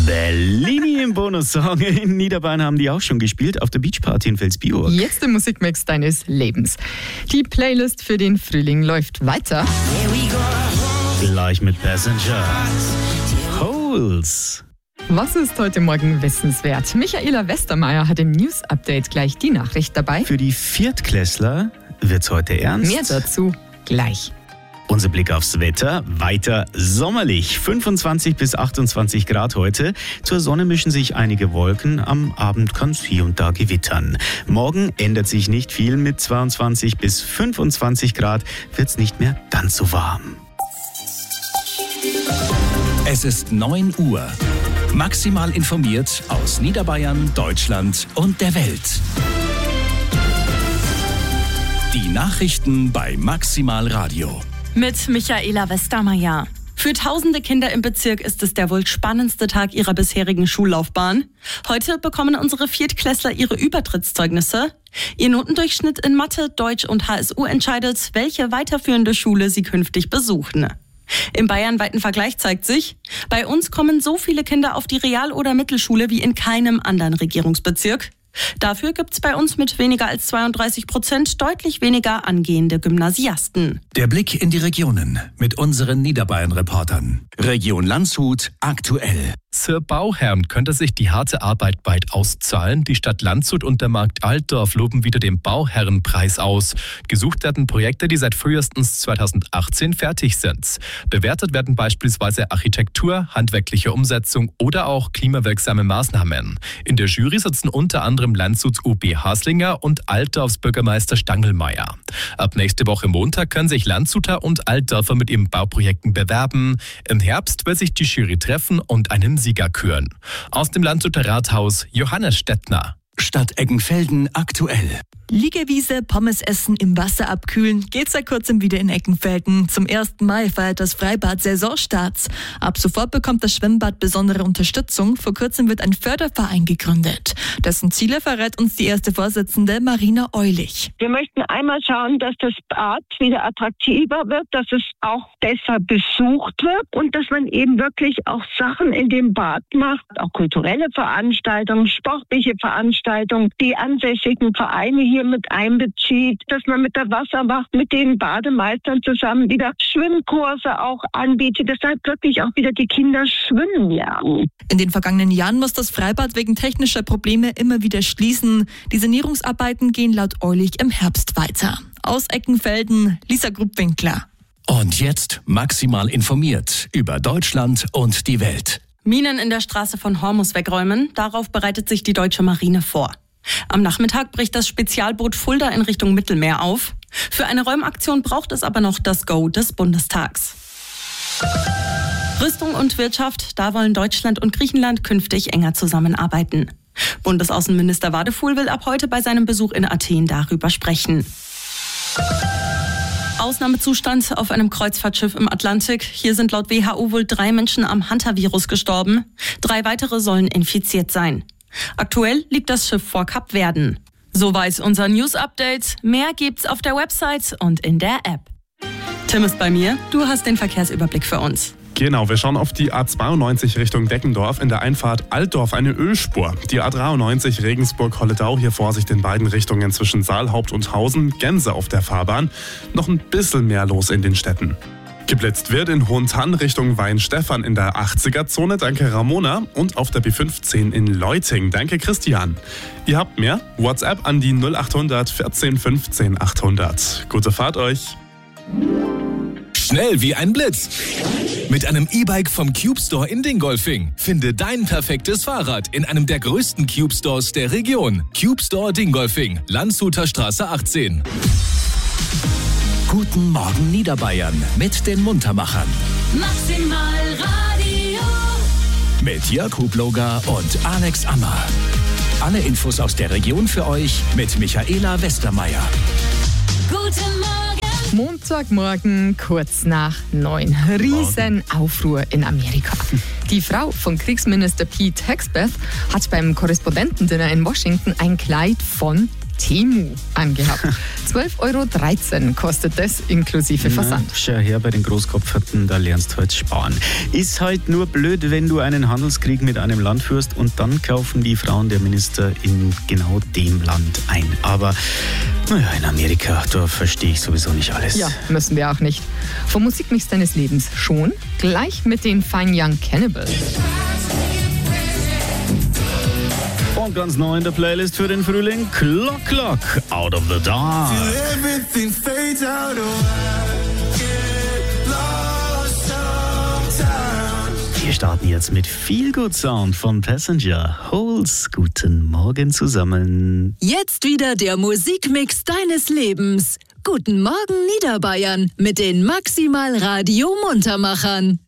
Bellini im Bonussong. In Niederbayern haben die auch schon gespielt auf der Beachparty in Vilsbiburg. Jetzt der Musikmix deines Lebens. Die Playlist für den Frühling läuft weiter. Gleich mit Passenger. Holes. Was ist heute Morgen wissenswert? Michaela Westermeier hat im News-Update gleich die Nachricht dabei. Für die Viertklässler wird's heute ernst. Mehr dazu gleich. Unser Blick aufs Wetter, weiter sommerlich. 25 bis 28 Grad heute. Zur Sonne mischen sich einige Wolken. Am Abend kann es hier und da gewittern. Morgen ändert sich nicht viel. Mit 22 bis 25 Grad wird es nicht mehr ganz so warm. Es ist 9 Uhr. Maximal informiert aus Niederbayern, Deutschland und der Welt. Die Nachrichten bei Maximal Radio. Mit Michaela Westermeier. Für tausende Kinder im Bezirk ist es der wohl spannendste Tag ihrer bisherigen Schullaufbahn. Heute bekommen unsere Viertklässler ihre Übertrittszeugnisse. Ihr Notendurchschnitt in Mathe, Deutsch und HSU entscheidet, welche weiterführende Schule sie künftig besuchen. Im bayernweiten Vergleich zeigt sich, bei uns kommen so viele Kinder auf die Real- oder Mittelschule wie in keinem anderen Regierungsbezirk. Dafür gibt's bei uns mit weniger als 32% deutlich weniger angehende Gymnasiasten. Der Blick in die Regionen mit unseren Niederbayern-Reportern. Region Landshut aktuell. Für Bauherren könnte sich die harte Arbeit bald auszahlen. Die Stadt Landshut und der Markt Altdorf loben wieder den Bauherrenpreis aus. Gesucht werden Projekte, die seit frühestens 2018 fertig sind. Bewertet werden beispielsweise Architektur, handwerkliche Umsetzung oder auch klimawirksame Maßnahmen. In der Jury sitzen unter anderem Landshuts UB Haslinger und Altdorfs Bürgermeister Stangelmeier. Ab nächste Woche Montag können sich Landshuter und Altdorfer mit ihren Bauprojekten bewerben. Im Herbst wird sich die Jury treffen und einen Sieger küren. Aus dem Landshuter Rathaus Johannes Stettner. Stadt Eggenfelden aktuell. Liegewiese, Pommes essen, im Wasser abkühlen, geht seit kurzem wieder in Eggenfelden. Zum 1. Mai feiert das Freibad Saisonstarts. Ab sofort bekommt das Schwimmbad besondere Unterstützung. Vor kurzem wird ein Förderverein gegründet. Dessen Ziele verrät uns die erste Vorsitzende Marina Eulich. Wir möchten einmal schauen, dass das Bad wieder attraktiver wird, dass es auch besser besucht wird und dass man eben wirklich auch Sachen in dem Bad macht, auch kulturelle Veranstaltungen, sportliche Veranstaltungen, die ansässigen Vereine hier mit einbezieht, dass man mit der Wasserwacht, mit den Bademeistern zusammen wieder Schwimmkurse auch anbietet, deshalb wirklich auch wieder die Kinder schwimmen lernen. In den vergangenen Jahren muss das Freibad wegen technischer Probleme immer wieder schließen. Die Sanierungsarbeiten gehen laut Eulich im Herbst weiter. Aus Eggenfelden, Lisa Grubwinkler. Und jetzt maximal informiert über Deutschland und die Welt. Minen in der Straße von Hormus wegräumen, darauf bereitet sich die deutsche Marine vor. Am Nachmittag bricht das Spezialboot Fulda in Richtung Mittelmeer auf. Für eine Räumaktion braucht es aber noch das Go des Bundestags. Rüstung und Wirtschaft, da wollen Deutschland und Griechenland künftig enger zusammenarbeiten. Bundesaußenminister Wadefuhl will ab heute bei seinem Besuch in Athen darüber sprechen. Ausnahmezustand auf einem Kreuzfahrtschiff im Atlantik. Hier sind laut WHO wohl 3 Menschen am Hantavirus gestorben. 3 weitere sollen infiziert sein. Aktuell liegt das Schiff vor Kapverden. Soweit unser News-Update. Mehr gibt's auf der Website und in der App. Tim ist bei mir. Du hast den Verkehrsüberblick für uns. Genau, wir schauen auf die A92 Richtung Deckendorf. In der Einfahrt Altdorf eine Ölspur. Die A93 Regensburg-Holledau, hier Vorsicht in beiden Richtungen zwischen Saalhaupt und Hausen. Gänse auf der Fahrbahn. Noch ein bisschen mehr los in den Städten. Geblitzt wird in Hohentann Richtung Weinstefan in der 80er-Zone. Danke Ramona. Und auf der B15 in Leuting. Danke Christian. Ihr habt mehr? WhatsApp an die 0800 14 15 800. Gute Fahrt euch. Schnell wie ein Blitz. Mit einem E-Bike vom Cube Store in Dingolfing. Finde dein perfektes Fahrrad in einem der größten Cube Stores der Region. Cube Store Dingolfing, Landshuter Straße 18. Guten Morgen Niederbayern mit den Muntermachern. Maximal Radio. Mit Jörg Hubloger und Alex Ammer. Alle Infos aus der Region für euch mit Michaela Westermeier. Guten Morgen. Montagmorgen, kurz nach 9. Riesenaufruhr in Amerika. Die Frau von Kriegsminister Pete Hegseth hat beim Korrespondentendinner in Washington ein Kleid von Temu angehabt. 12,13 € kostet das inklusive Versand. Schau her, bei den Großkopferten, da lernst du halt sparen. Ist halt nur blöd, wenn du einen Handelskrieg mit einem Land führst und dann kaufen die Frauen der Minister in genau dem Land ein. Aber naja, in Amerika, da verstehe ich sowieso nicht alles. Ja, müssen wir auch nicht. Vom Musikmix deines Lebens schon. Gleich mit den Fine Young Cannibals. Und ganz neu in der Playlist für den Frühling, Clock Clock, Out of the Dark. Wir starten jetzt mit Feel Good Sound von Passenger. Holes, guten Morgen zusammen. Jetzt wieder der Musikmix deines Lebens. Guten Morgen Niederbayern mit den Maximal Radio Muntermachern.